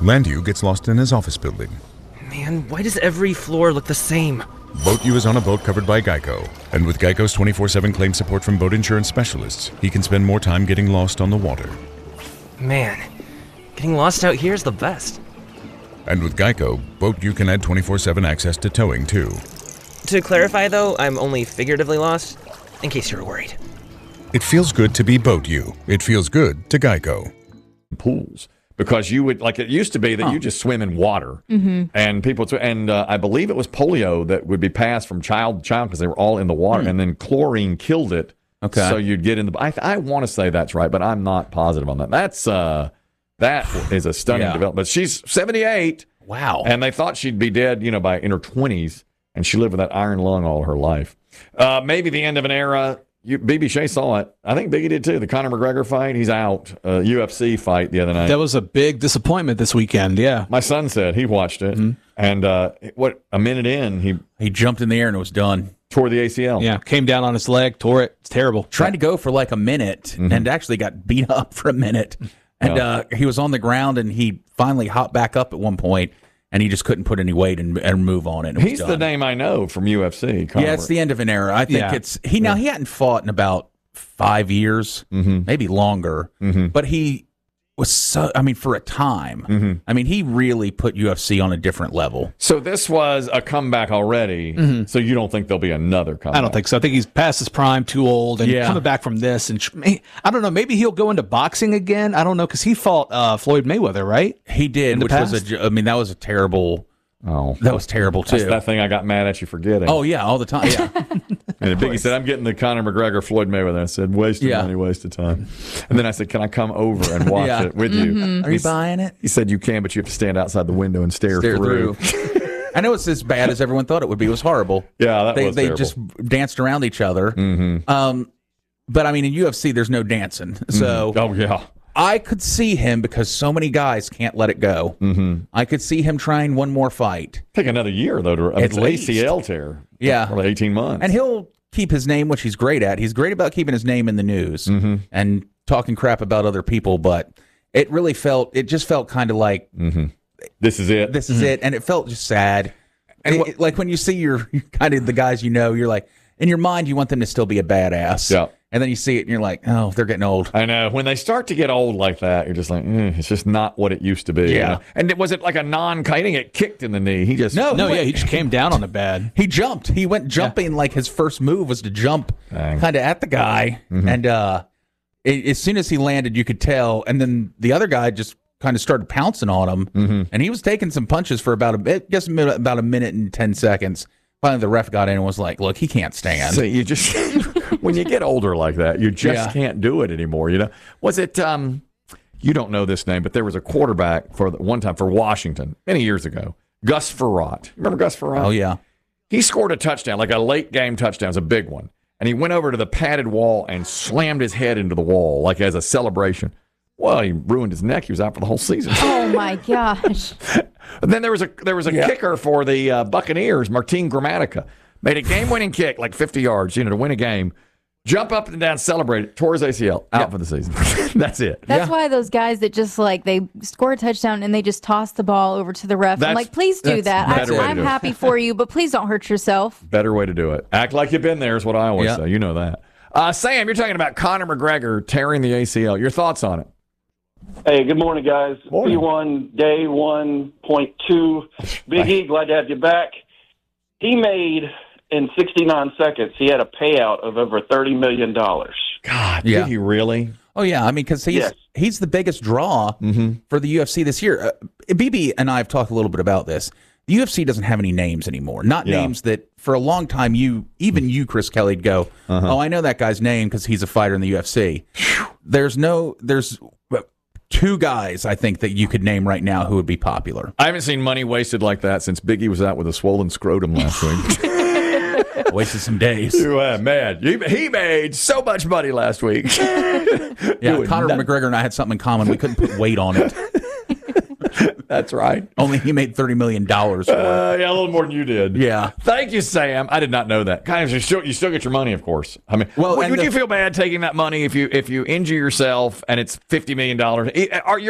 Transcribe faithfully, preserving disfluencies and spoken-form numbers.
Landu gets lost in his office building. Man, why does every floor look the same? Boat U is on a boat covered by Geico, and with Geico's twenty-four seven claim support from boat insurance specialists, he can spend more time getting lost on the water. Man, getting lost out here is the best. And with Geico, Boat U can add twenty-four seven access to towing, too. To clarify, though, I'm only figuratively lost, in case you're worried. It feels good to be Boat U. It feels good to Geico. Pools. Because you would, like it used to be that huh. you just swim in water. Mm-hmm. And people, and uh, I believe it was polio that would be passed from child to child because they were all in the water. Mm. And then chlorine killed it. Okay. So you'd get in the, I, I want to say that's right, but I'm not positive on that. That's, uh, that is a stunning yeah. development. But she's seventy-eight. Wow. And they thought she'd be dead, you know, by in her twenties. And she lived with that iron lung all her life. Uh, maybe the end of an era. You, B B Shea saw it. I think Biggie did too. The Conor McGregor fight, he's out. Uh, U F C fight the other night. That was a big disappointment this weekend, yeah. My son said he watched it. Mm-hmm. And uh, what a minute in, he he jumped in the air and it was done. Tore the A C L. Yeah, came down on his leg, tore it. It's terrible. Tried to go for like a minute mm-hmm. and actually got beat up for a minute. And yeah. uh, he was on the ground and he finally hopped back up at one point. And he just couldn't put any weight and, and move on it. it He's the name I know from U F C. Conor. Yeah, it's the end of an era. I think yeah. it's he now he hadn't fought in about five years, mm-hmm. maybe longer. Mm-hmm. But he was so. I mean, for a time, mm-hmm. I mean, he really put U F C on a different level. So this was a comeback already. Mm-hmm. So you don't think there'll be another comeback? I don't think so. I think he's past his prime, too old, and yeah. coming back from this. And I don't know. Maybe he'll go into boxing again. I don't know because he fought uh, Floyd Mayweather, right? He did, which past? was a. I mean, that was a terrible. Oh, that was terrible too. That's that thing I got mad at you for getting. Oh yeah, all the time. Yeah. And Biggie said, "I'm getting the Conor McGregor Floyd Mayweather." I said, "Waste of yeah. money, waste of time." And then I said, "Can I come over and watch yeah. it with mm-hmm. you?" Are you buying it? He said, "You can, but you have to stand outside the window and stare, stare through." through. I know it's as bad as everyone thought it would be. It was horrible. Yeah, that they, was They terrible. just danced around each other. Mm-hmm. Um, but I mean, in U F C, there's no dancing. So mm-hmm. oh yeah. I could see him because so many guys can't let it go. Mm-hmm. I could see him trying one more fight. Take another year though to I mean, at least A C L tear. Yeah, probably eighteen months. And he'll keep his name, which he's great at. He's great about keeping his name in the news mm-hmm. and talking crap about other people. But it really felt, it just felt kind of like mm-hmm. this is it. This is mm-hmm. it, and it felt just sad. And it, it, like when you see your kind of the guys you know, you're like in your mind you want them to still be a badass. Yeah. And then you see it and you're like, oh, they're getting old. I know. When they start to get old like that, you're just like, mm, it's just not what it used to be. Yeah. You know? And it, was it like a non-kiting? It kicked in the knee. He just no, no, he yeah, he just came down on the bad. He jumped. He went jumping yeah. like his first move was to jump kind of at the guy, mm-hmm. and uh, it, as soon as he landed, you could tell. And then the other guy just kind of started pouncing on him, mm-hmm. and he was taking some punches for about a bit, guess about a minute and ten seconds. Finally, the ref got in and was like, "Look, he can't stand." So you just when you get older like that, you just yeah. can't do it anymore. You know, was it? Um, you don't know this name, but there was a quarterback for the, one time for Washington many years ago, Gus Frerotte. Remember Gus Frerotte? Oh yeah, he scored a touchdown, like a late game touchdown, it's a big one, and he went over to the padded wall and slammed his head into the wall like as a celebration. Well, he ruined his neck. He was out for the whole season. Oh my gosh! And then there was a there was a yeah. kicker for the uh, Buccaneers, Martin Gramatica, made a game-winning kick, like fifty yards, you know, to win a game. Jump up and down, celebrate it, tore his A C L, out yeah. for the season. That's it. That's yeah. why those guys that just like they score a touchdown and they just toss the ball over to the ref. That's, I'm like, please do that. I, I'm happy for you, but please don't hurt yourself. Better way to do it. Act like you've been there is what I always yeah. say. You know that. Uh, Sam, you're talking about Conor McGregor tearing the A C L. Your thoughts on it? Hey, good morning, guys. Morning. P one, day one point two. Big E, glad to have you back. He made, in sixty-nine seconds, he had a payout of over thirty million dollars. God, yeah. did he really? Oh, yeah. I mean, because he's, yes. he's the biggest draw mm-hmm. for the U F C this year. Uh, B B and I have talked a little bit about this. The U F C doesn't have any names anymore. Not yeah. names that, for a long time, you, even you, Chris Kelly, would go, uh-huh. oh, I know that guy's name because he's a fighter in the U F C. There's no, there's two guys, I think, that you could name right now who would be popular. I haven't seen money wasted like that since Biggie was out with a swollen scrotum last week. Wasted some days. Yeah, man. He, he made so much money last week. Yeah, Conor nothing. McGregor and I had something in common. We couldn't put weight on it. That's right. Only he made thirty million dollars for it. Uh, yeah, a little more than you did. Yeah. Thank you, Sam. I did not know that. Kind of, you still, you still get your money, of course. I mean, well, would, would the, you feel bad taking that money if you if you injure yourself and it's fifty million dollars? Are you